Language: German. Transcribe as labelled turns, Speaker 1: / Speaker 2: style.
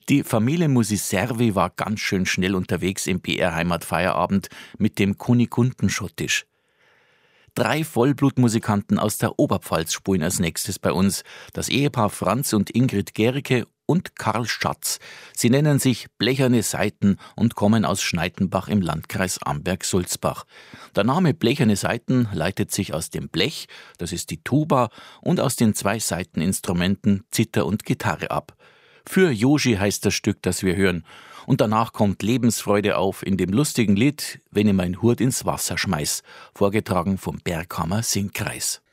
Speaker 1: Die Familie Musiservi war ganz schön schnell unterwegs im BR-Heimatfeierabend mit dem Kunigundenschottisch. 3 Vollblutmusikanten aus der Oberpfalz spielen als nächstes bei uns. Das Ehepaar Franz und Ingrid Gericke und Karl Schatz. Sie nennen sich Blecherne Saiten und kommen aus Schnaittenbach im Landkreis Amberg-Sulzbach. Der Name Blecherne Saiten leitet sich aus dem Blech, das ist die Tuba, und aus den 2 Saiteninstrumenten Zither und Gitarre ab. Für Joshi heißt das Stück, das wir hören. Und danach kommt Lebensfreude auf in dem lustigen Lied »Wenn ich mein Hut ins Wasser schmeiß«, vorgetragen vom Berghammer Singkreis.